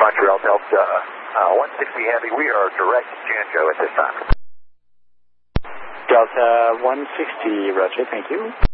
Montreal Delta 160 Heavy, we are direct Janjo at this time. Delta 160, roger, thank you.